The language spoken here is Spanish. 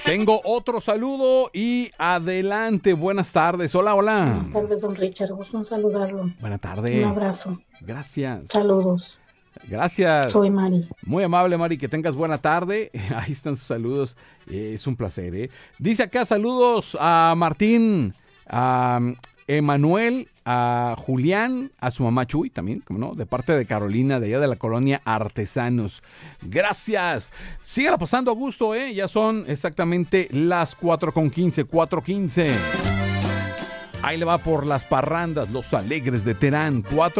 Tengo otro saludo y adelante. Buenas tardes. Hola, hola. Buenas tardes, don Richard. Gusto en saludarlo. Buenas tardes. Un abrazo. Gracias. Saludos. Gracias. Soy Mari. Muy amable, Mari. Que tengas buena tarde. Ahí están sus saludos. Es un placer, ¿eh? Dice acá saludos a Martín, a Emanuel, a Julián, a su mamá Chuy también, como no, de parte de Carolina, de allá de la colonia Artesanos. Gracias. Sígala pasando a gusto, ¿eh? Ya son exactamente las 4:15, 4:15. Ahí le va por las parrandas, los alegres de Terán, 4.